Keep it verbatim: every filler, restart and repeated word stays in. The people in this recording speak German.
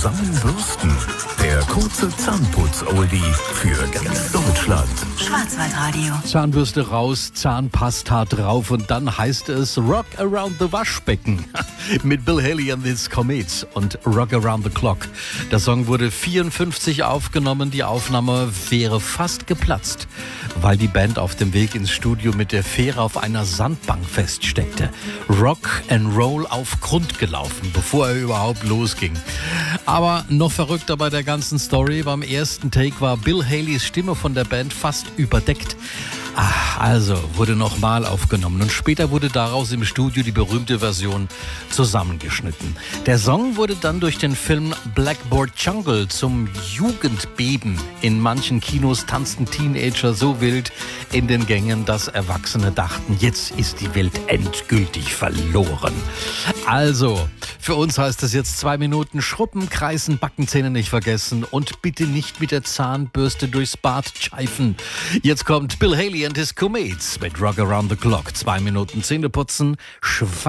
Zusammenbürsten. Der kurze Zahnputz-Oldie für ganz Deutschland. Schwarzwaldradio. Zahnbürste raus, Zahnpasta drauf und dann heißt es Rock Around the Waschbecken mit Bill Haley and his Comets und Rock Around the Clock. Der Song wurde vierundfünfzig aufgenommen, die Aufnahme wäre fast geplatzt, weil die Band auf dem Weg ins Studio mit der Fähre auf einer Sandbank feststeckte. Rock and Roll auf Grund gelaufen, bevor er überhaupt losging. Aber noch verrückter bei der ganzen Story, beim ersten Take war Bill Haleys Stimme von der Band fast überdeckt. Ach, also wurde nochmal aufgenommen und später wurde daraus im Studio die berühmte Version zusammengeschnitten. Der Song wurde dann durch den Film Blackboard Jungle zum Jugendbeben. In manchen Kinos tanzten Teenager so wild in den Gängen, dass Erwachsene dachten, jetzt ist die Welt endgültig verloren. Also, für uns heißt es jetzt zwei Minuten Schrubben, Kreisen, Backenzähne nicht vergessen und bitte nicht mit der Zahnbürste durchs Bad scheifen. Jetzt kommt Bill Haley and his Comets mit Rock Around the Clock. Zwei Minuten Zähneputzen.